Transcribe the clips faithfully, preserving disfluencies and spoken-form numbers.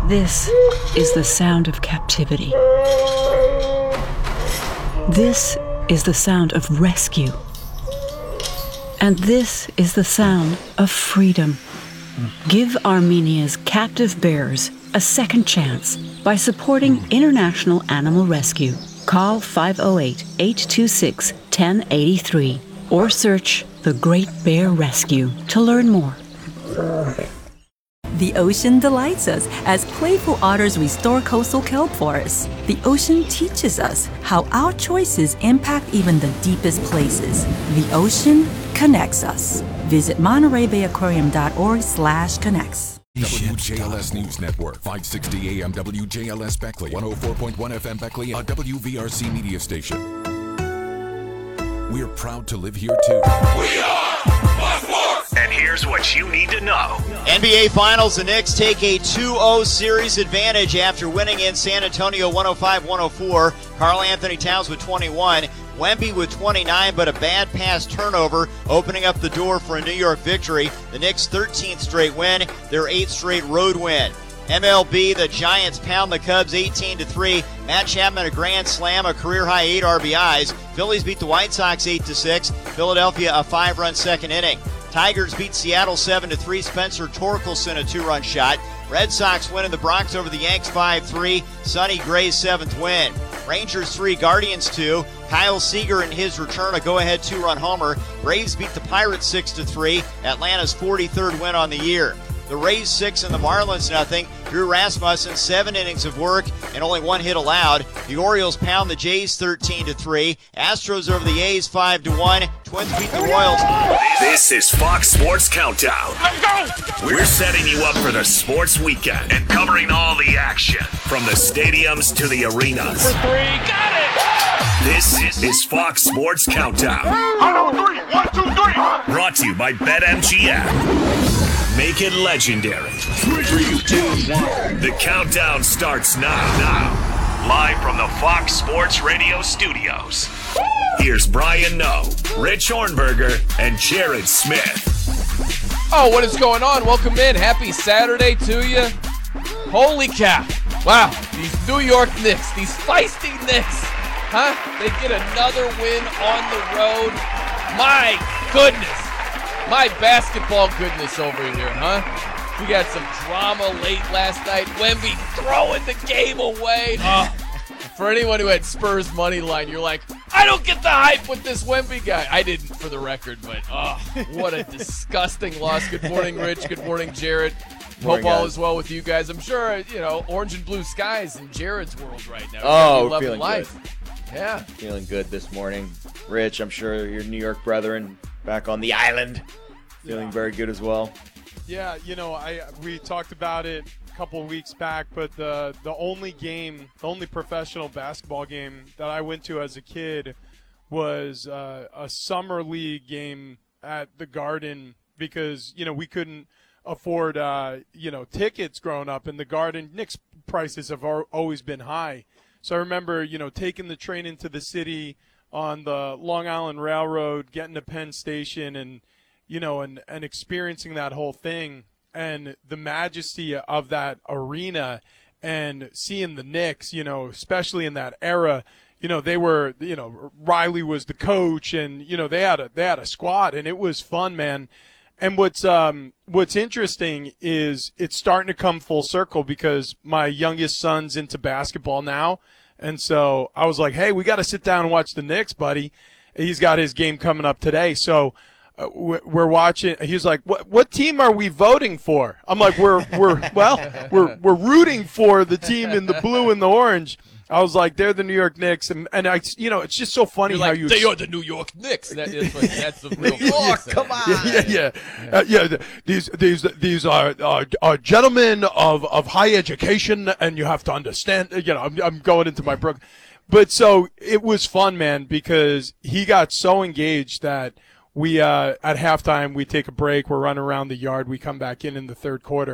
This is the sound of captivity. This is the sound of rescue. And this is the sound of freedom. Give Armenia's captive bears a second chance by supporting International Animal Rescue. Call five oh eight, eight two six, one oh eight three or search The Great Bear Rescue to learn more. The ocean delights us as playful otters restore coastal kelp forests. The ocean teaches us how our choices impact even the deepest places. The ocean connects us. Visit Monterey Bay Aquarium dot org slash connects. W J L S News Network, five sixty A M W J L S Beckley, one oh four point one F M Beckley, a W V R C media station. We're proud to live here too. We are Fox Sports! And here's what you need to know. N B A Finals, the Knicks take a two oh series advantage after winning in San Antonio one oh five one oh four. Karl Anthony Towns with twenty-one. Wemby with twenty-nine, but a bad pass turnover opening up the door for a New York victory. The Knicks' thirteenth straight win, their eighth straight road win. M L B, the Giants pound the Cubs eighteen to three. Matt Chapman a grand slam, a career-high eight R B Is. Phillies beat the White Sox eight to six. Philadelphia a five-run second inning. Tigers beat Seattle seven to three. Spencer Torkelson a two-run shot. Red Sox win in the Bronx over the Yanks five three. Sonny Gray's seventh win. Rangers three, Guardians two. Kyle Seager in his return, a go-ahead two-run homer. Braves beat the Pirates six to three. Atlanta's forty-third win on the year. The Rays six and the Marlins nothing. Drew Rasmussen, seven innings of work and only one hit allowed. The Orioles pound the Jays thirteen to three. Astros over the A's five to one. Twins beat the Royals. This is Fox Sports Countdown. We're setting you up for the sports weekend and covering all the action from the stadiums to the arenas. For three, got it! This is Fox Sports Countdown. On three, one, two, three. Brought to you by BetMGM. Make it legendary. Three, two, one. The countdown starts now. Now, live from the Fox Sports Radio studios. Here's Brian Noe, Rich Hornberger, and Jared Smith. Oh, what is going on? Welcome in. Happy Saturday to you. Holy cow. Wow, these New York Knicks, these feisty Knicks, huh? They get another win on the road. My goodness. My basketball goodness over here, huh? We got some drama late last night. Wemby throwing the game away. Oh, for anyone who had Spurs money line, you're like, I don't get the hype with this Wemby guy. I didn't, for the record, but oh, what a disgusting loss. Good morning, Rich. Good morning, Jared. Morning, Hope all guys. is well with you guys. I'm sure, you know, orange and blue skies in Jared's world right now. Oh, loving feeling life. good. Yeah. Feeling good this morning. Rich, I'm sure your New York brethren back on the island feeling Yeah. very good as well. Yeah, you know, I we talked about it a couple of weeks back, but the the only game, the only professional basketball game that I went to as a kid was uh, a summer league game at the Garden because, you know, we couldn't afford, uh, you know, tickets growing up, and the Garden, Knicks prices have al- always been high. So I remember, you know, taking the train into the city on the Long Island Railroad, getting to Penn Station, and you know, and, and experiencing that whole thing and the majesty of that arena and seeing the Knicks, you know, especially in that era, you know, they were, you know, Riley was the coach and, you know, they had a, they had a squad and it was fun, man. And what's, um, what's interesting is it's starting to come full circle because my youngest son's into basketball now. And so I was like, hey, we got to sit down and watch the Knicks, buddy. He's got his game coming up today. So, Uh, we're watching. He's like, "What? What team are we voting for?" I'm like, "We're we're well, we're we're rooting for the team in the blue and the orange." I was like, "They're the New York Knicks," and and I, you know, it's just so funny You're how like, you. they are the New York Knicks. That is, that's the real. Oh, come on. Yeah, yeah, yeah. Uh, yeah th- these these these are uh, are gentlemen of of high education, and you have to understand. You know, I'm I'm going into my book, but so it was fun, man, because he got so engaged that. We uh, at halftime we take a break. We're running around the yard. We come back in in the third quarter,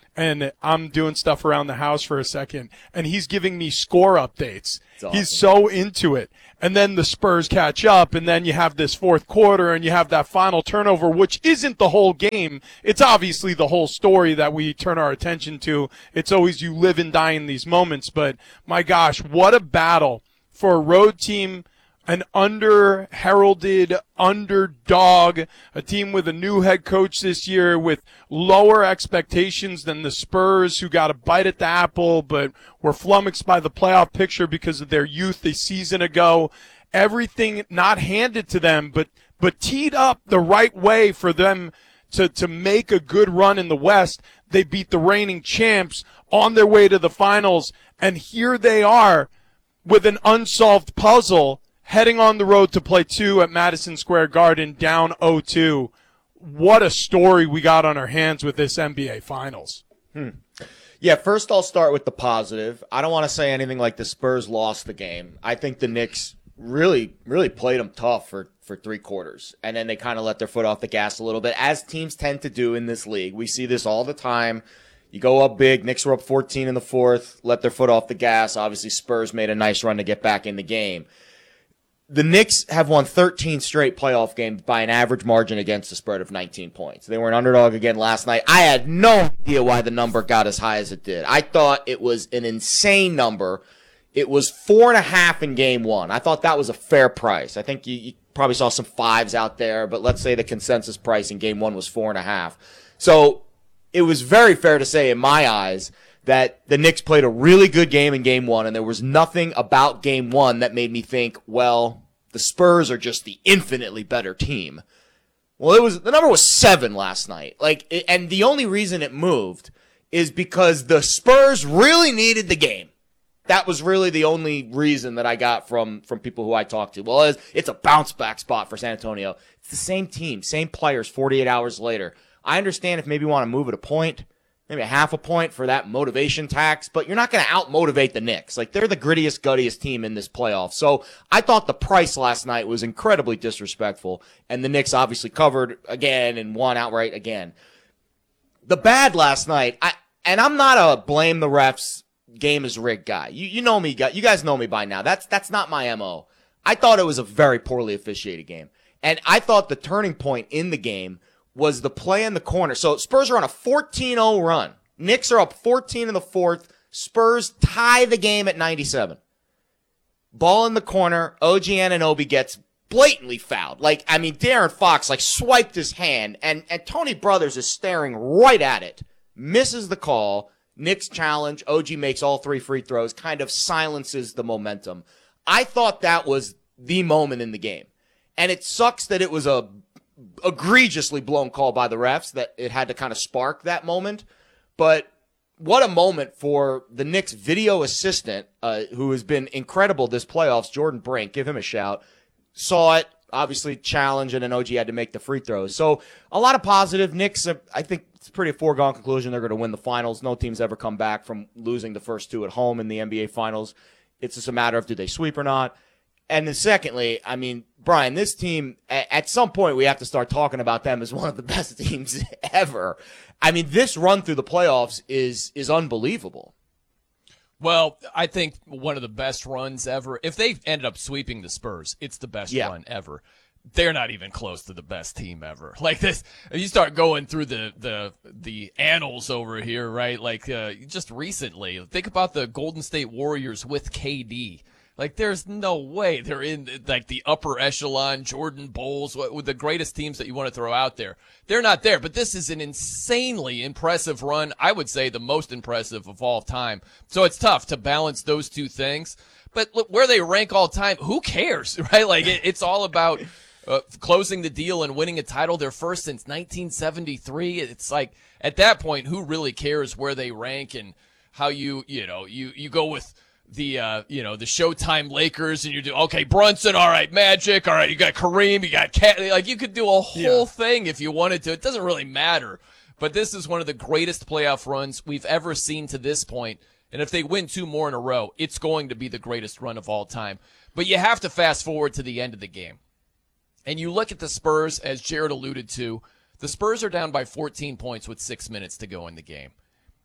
and I'm doing stuff around the house for a second, and he's giving me score updates. Awesome. He's so into it. And then the Spurs catch up, and then you have this fourth quarter, and you have that final turnover, which isn't the whole game. It's obviously the whole story that we turn our attention to. It's always you live and die in these moments. But, my gosh, what a battle for a road team, an under-heralded underdog, a team with a new head coach this year with lower expectations than the Spurs, who got a bite at the apple but were flummoxed by the playoff picture because of their youth a season ago. Everything not handed to them, but but teed up the right way for them to, to make a good run in the West. They beat the reigning champs on their way to the finals, and here they are with an unsolved puzzle, heading on the road to play two at Madison Square Garden, down oh two. What a story we got on our hands with this N B A Finals. Hmm. Yeah, first I'll start with the positive. I don't want to say anything like the Spurs lost the game. I think the Knicks really, really played them tough for, for three quarters, and then they kind of let their foot off the gas a little bit, as teams tend to do in this league. We see this all the time. You go up big. Knicks were up fourteen in the fourth, let their foot off the gas. Obviously, Spurs made a nice run to get back in the game. The Knicks have won thirteen straight playoff games by an average margin against a spread of nineteen points. They were an underdog again last night. I had no idea why the number got as high as it did. I thought it was an insane number. It was four and a half in game one. I thought that was a fair price. I think you, you probably saw some fives out there, but let's say the consensus price in game one was four and a half. So it was very fair to say in my eyes that the Knicks played a really good game in game one, and there was nothing about game one that made me think, well, the Spurs are just the infinitely better team. Well, it was, the number was seven last night. Like, and the only reason it moved is because the Spurs really needed the game. That was really the only reason that I got from, from people who I talked to. Well, it's, it's a bounce back spot for San Antonio. It's the same team, same players forty-eight hours later. I understand if maybe you want to move it a point, maybe a half a point for that motivation tax, but you're not going to out-motivate the Knicks. Like, they're the grittiest, guttiest team in this playoff. So I thought the price last night was incredibly disrespectful, and the Knicks obviously covered again and won outright again. The bad last night, I and I'm not a blame the refs, game is rigged guy. You you know me, you guys know me by now. That's that's not my M O. I thought it was a very poorly officiated game, and I thought the turning point in the game was the play in the corner. So Spurs are on a fourteen oh run. Knicks are up fourteen in the fourth. Spurs tie the game at ninety-seven. Ball in the corner. O G Anunoby gets blatantly fouled. Like, I mean, De'Aaron Fox, like, swiped his hand, and, and Tony Brothers is staring right at it. Misses the call. Knicks challenge. O G makes all three free throws. Kind of silences the momentum. I thought that was the moment in the game. And it sucks that it was a egregiously blown call by the refs, that it had to kind of spark that moment. But what a moment for the Knicks video assistant, uh, who has been incredible this playoffs, Jordan Brink. Give him a shout. Saw it, obviously challenge, and then O G had to make the free throws. So a lot of positive. Knicks, uh, I think it's a pretty foregone conclusion they're going to win the finals. No team's ever come back from losing the first two at home in the N B A finals. It's just a matter of do they sweep or not. And then secondly, I mean, Brian, this team, at some point we have to start talking about them as one of the best teams ever. I mean, this run through the playoffs is is unbelievable. Well, I think one of the best runs ever. If they ended up sweeping the Spurs, it's the best yeah. run ever. They're not even close to the best team ever. Like this, you start going through the the the annals over here, right? Like uh, just recently, think about the Golden State Warriors with K D. Like, there's no way they're in, like, the upper echelon, Jordan Bulls, with the greatest teams that you want to throw out there. They're not there, but this is an insanely impressive run. I would say the most impressive of all time. So it's tough to balance those two things. But look, where they rank all time, who cares, right? Like, it, it's all about uh, closing the deal and winning a title. They're first since nineteen seventy-three. It's like, at that point, who really cares where they rank and how you, you know, you, you go with the, uh, you know, the Showtime Lakers, and you do, okay, Brunson, all right, Magic, all right, you got Kareem, you got Cat, like, you could do a whole yeah. thing if you wanted to. It doesn't really matter. But this is one of the greatest playoff runs we've ever seen to this point. And if they win two more in a row, it's going to be the greatest run of all time. But you have to fast forward to the end of the game. And you look at the Spurs, as Jared alluded to, the Spurs are down by fourteen points with six minutes to go in the game.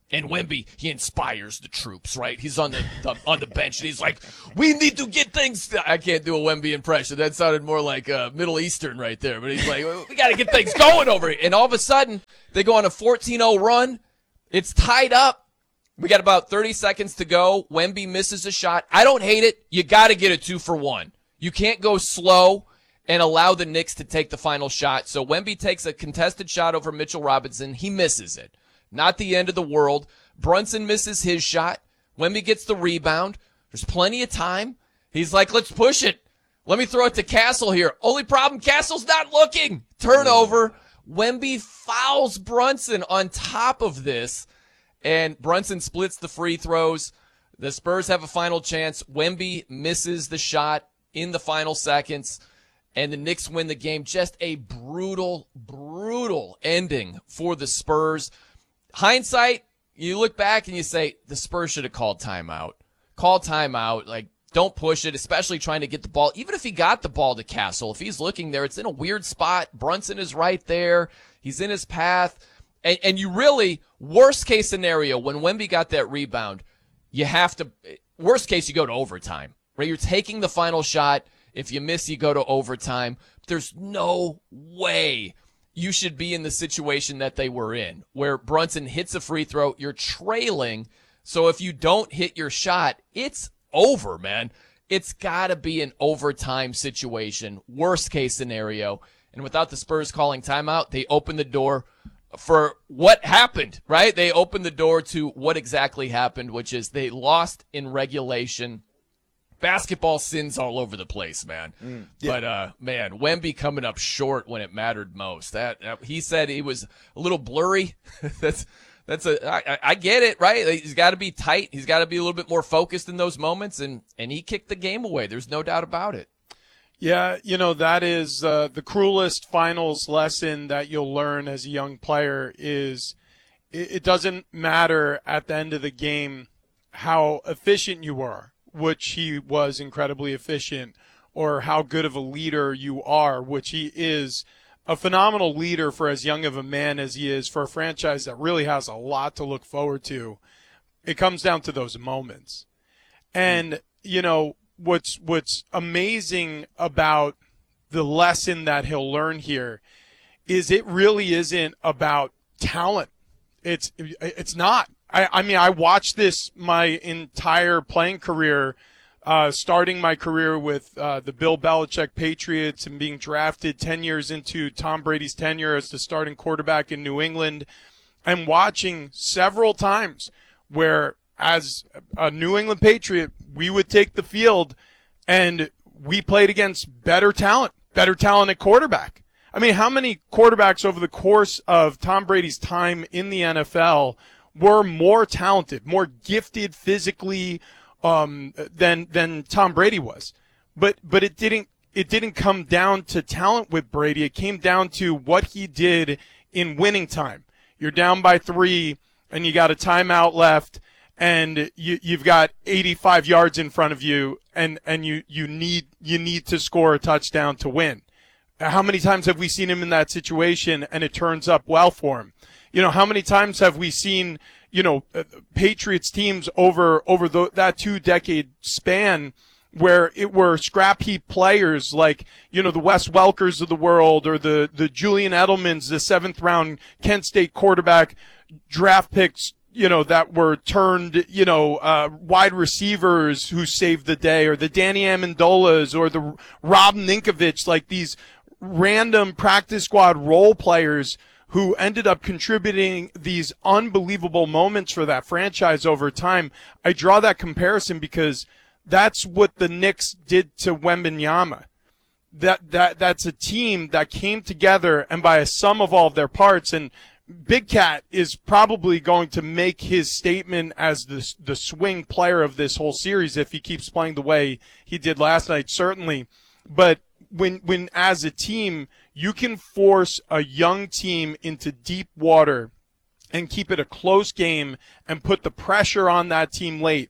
And Wemby, he inspires the troops, right? He's on the, the on the bench, and he's like, we need to get things. I can't do a Wemby impression. That sounded more like uh, Middle Eastern right there. But he's like, we got to get things going over here. And all of a sudden, they go on a fourteen oh run. It's tied up. We got about thirty seconds to go. Wemby misses a shot. I don't hate it. You got to get a two for one. You can't go slow and allow the Knicks to take the final shot. So Wemby takes a contested shot over Mitchell Robinson. He misses it. Not the end of the world. Brunson misses his shot. Wemby gets the rebound. There's plenty of time. He's like, let's push it. Let me throw it to Castle here. Only problem, Castle's not looking. Turnover. Wemby fouls Brunson on top of this, and Brunson splits the free throws. The Spurs have a final chance. Wemby misses the shot in the final seconds, and the Knicks win the game. Just a brutal, brutal ending for the Spurs. Hindsight, you look back and you say, the Spurs should have called timeout. Call timeout. Like, don't push it, especially trying to get the ball. Even if he got the ball to Castle, if he's looking there, it's in a weird spot. Brunson is right there. He's in his path. And, and you really, worst case scenario, when Wemby got that rebound, you have to, worst case, you go to overtime. Right? You're taking the final shot. If you miss, you go to overtime. There's no way you should be in the situation that they were in, where Brunson hits a free throw, you're trailing, so if you don't hit your shot, it's over, man. It's got to be an overtime situation, worst case scenario. And without the Spurs calling timeout, they open the door for what happened, right? They opened the door to what exactly happened, which is they lost in regulation. Basketball sins all over the place, man. Mm, yeah. But, uh, man, Wemby coming up short when it mattered most. That, that he said he was a little blurry. that's that's a I, I get it, right? He's got to be tight. He's got to be a little bit more focused in those moments, and, and he kicked the game away. There's no doubt about it. Yeah, you know, that is uh, the cruelest finals lesson that you'll learn as a young player is it, it doesn't matter at the end of the game how efficient you were, which he was incredibly efficient, or how good of a leader you are, which he is a phenomenal leader for as young of a man as he is, for a franchise that really has a lot to look forward to. It comes down to those moments. And, you know, what's what's amazing about the lesson that he'll learn here is it really isn't about talent. It's it's not. I, I mean, I watched this my entire playing career, uh, starting my career with uh, the Bill Belichick Patriots and being drafted ten years into Tom Brady's tenure as the starting quarterback in New England, and watching several times where, as a New England Patriot, we would take the field and we played against better talent, better talent at quarterback. I mean, how many quarterbacks over the course of Tom Brady's time in the N F L were more talented, more gifted physically um, than than Tom Brady was? But but it didn't it didn't come down to talent with Brady. It came down to what he did in winning time. You're down by three, and you got a timeout left, and you, you've got eighty-five yards in front of you, and, and you, you need you need to score a touchdown to win. How many times have we seen him in that situation, and it turns up well for him? You know, how many times have we seen, you know, Patriots teams over over the, that two-decade span where it were scrap heap players like, you know, the Wes Welkers of the world, or the, the Julian Edelmans, the seventh-round Kent State quarterback draft picks, you know, that were turned, you know, uh, wide receivers who saved the day, or the Danny Amendolas, or the Rob Ninkovich, like these random practice squad role players who ended up contributing these unbelievable moments for that franchise over time. I draw that comparison because that's what the Knicks did to Wembanyama. That that that's a team that came together, and by a sum of all of their parts. And Big Cat is probably going to make his statement as the the swing player of this whole series if he keeps playing the way he did last night, certainly. But when when as a team you can force a young team into deep water and keep it a close game and put the pressure on that team late,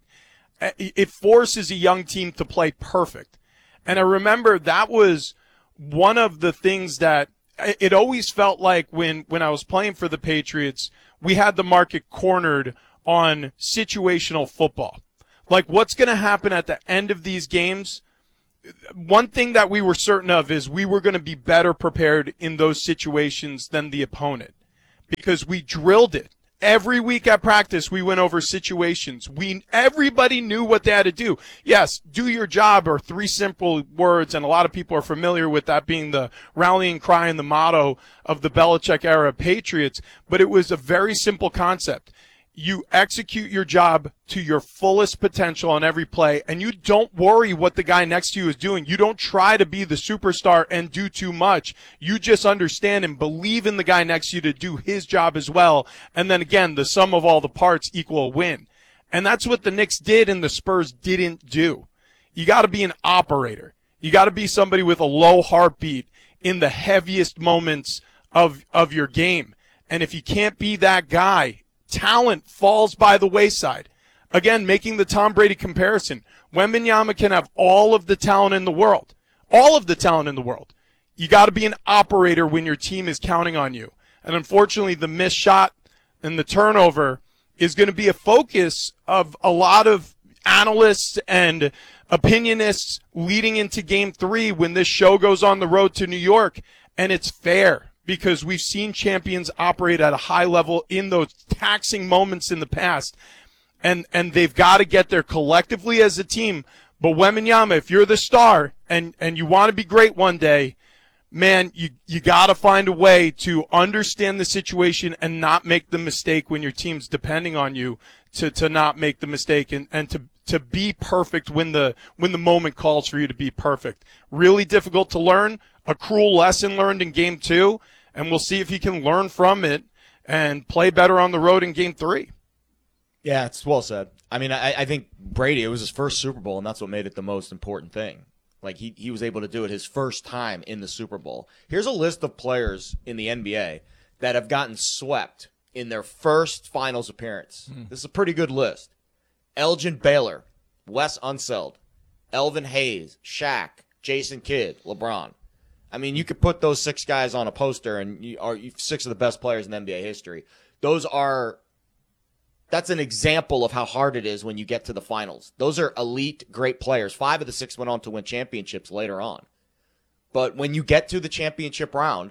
it forces a young team to play perfect. And I remember that was one of the things that it always felt like when, when I was playing for the Patriots, we had the market cornered on situational football. Like, what's going to happen at the end of these games? One thing that we were certain of is we were going to be better prepared in those situations than the opponent because we drilled it. Every week at practice, we went over situations. We everybody knew what they had to do. Yes, do your job are three simple words, and a lot of people are familiar with that being the rallying cry and the motto of the Belichick-era Patriots, but it was a very simple concept. You execute your job to your fullest potential on every play, and you don't worry what the guy next to you is doing. You don't try to be the superstar and do too much. You just understand and believe in the guy next to you to do his job as well. And then again, the sum of all the parts equal a win. And that's what the Knicks did and the Spurs didn't do. You got to be an operator. You got to be somebody with a low heartbeat in the heaviest moments of, of your game. And if you can't be that guy, talent falls by the wayside. Again, making the Tom Brady comparison, Wembanyama can have all of the talent in the world. All of the talent in the world. You got to be an operator when your team is counting on you. And unfortunately, the missed shot and the turnover is going to be a focus of a lot of analysts and opinionists leading into game three when this show goes on the road to New York. And it's fair, because we've seen champions operate at a high level in those taxing moments in the past. And and they've got to get there collectively as a team. But Wembanyama, if you're the star and, and you want to be great one day, man, you, you got to find a way to understand the situation and not make the mistake when your team's depending on you to, to not make the mistake and, and to, to be perfect when the when the moment calls for you to be perfect. Really difficult to learn, a cruel lesson learned in game two. And we'll see if he can learn from it and play better on the road in game three. Yeah, it's well said. I mean, I, I think Brady, it was his first Super Bowl, and that's what made it the most important thing. Like, he, he was able to do it his first time in the Super Bowl. Here's a list of players in the N B A that have gotten swept in their first finals appearance. Hmm. This is a pretty good list. Elgin Baylor, Wes Unseld, Elvin Hayes, Shaq, Jason Kidd, LeBron. I mean, you could put those six guys on a poster, and you are six of the best players in N B A history. Those are, that's an example of how hard it is when you get to the finals. Those are elite, great players. Five of the six went on to win championships later on. But when you get to the championship round,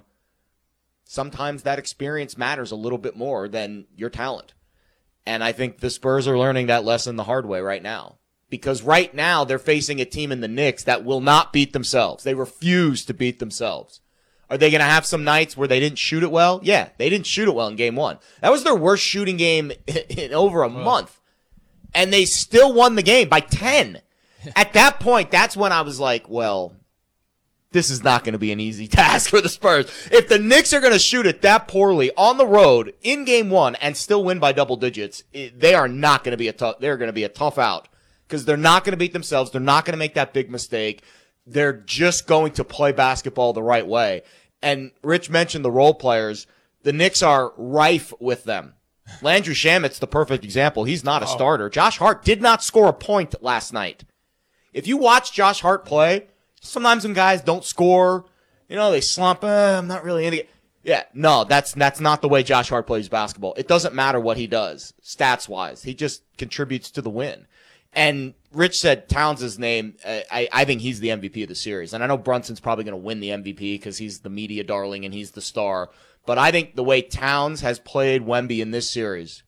sometimes that experience matters a little bit more than your talent. And I think the Spurs are learning that lesson the hard way right now. Because right now they're facing a team in the Knicks that will not beat themselves. They refuse to beat themselves. Are they going to have some nights where they didn't shoot it well? Yeah, they didn't shoot it well in game one. That was their worst shooting game in over a month. And they still won the game by ten. At that point, that's when I was like, well, this is not going to be an easy task for the Spurs. If the Knicks are going to shoot it that poorly on the road in game one and still win by double digits, they are not going to be a tough, they're going to be a tough out. Because they're not going to beat themselves. They're not going to make that big mistake. They're just going to play basketball the right way. And Rich mentioned the role players. The Knicks are rife with them. Landry Shamit's the perfect example. He's not a oh. starter. Josh Hart did not score a point last night. If you watch Josh Hart play, sometimes when guys don't score, you know, they slump. Eh, I'm not really into it. Yeah, no, that's that's not the way Josh Hart plays basketball. It doesn't matter what he does, stats-wise. He just contributes to the win. And Rich said Towns' name. I, I think he's the M V P of the series. And I know Brunson's probably going to win the M V P because he's the media darling and he's the star. But I think the way Towns has played Wemby in this series,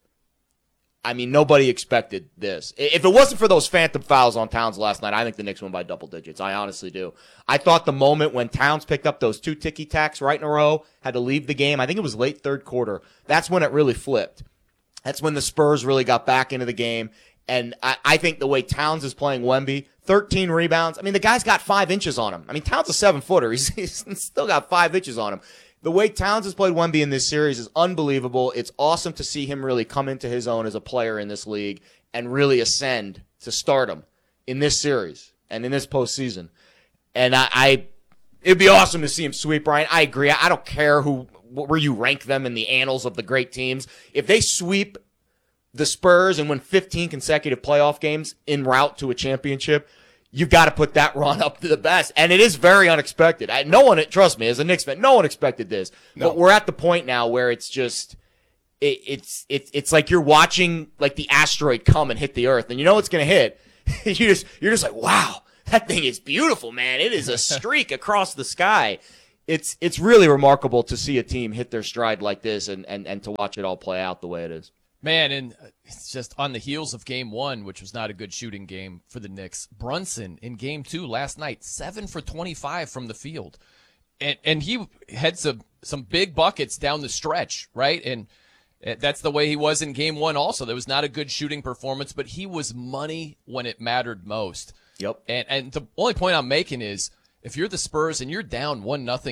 I mean, nobody expected this. If it wasn't for those phantom fouls on Towns last night, I think the Knicks won by double digits. I honestly do. I thought the moment when Towns picked up those two ticky-tacks right in a row, had to leave the game, I think it was late third quarter, that's when it really flipped. That's when the Spurs really got back into the game. And I, I think the way Towns is playing Wemby, thirteen rebounds. I mean, the guy's got five inches on him. I mean, Towns is a seven-footer. He's, he's still got five inches on him. The way Towns has played Wemby in this series is unbelievable. It's awesome to see him really come into his own as a player in this league and really ascend to stardom in this series and in this postseason. And I, I it'd be awesome to see him sweep, Ryan. I agree. I don't care who where you rank them in the annals of the great teams. If they sweep the Spurs and win fifteen consecutive playoff games en route to a championship, you've got to put that run up to the best. And it is very unexpected. I, no one, trust me, as a Knicks fan, no one expected this. No. But we're at the point now where it's just, it, it's, it's, it's like you're watching like the asteroid come and hit the earth, and you know it's going to hit. you just, you're just like, wow, that thing is beautiful, man. It is a streak across the sky. It's, it's really remarkable to see a team hit their stride like this and, and, and to watch it all play out the way it is. Man, and it's just on the heels of game one, which was not a good shooting game for the Knicks. Brunson in game two last night, seven for twenty-five from the field. And and he had some, some big buckets down the stretch, right? And that's the way he was in game one also. There was not a good shooting performance, but he was money when it mattered most. Yep. And and the only point I'm making is if you're the Spurs and you're down one nothing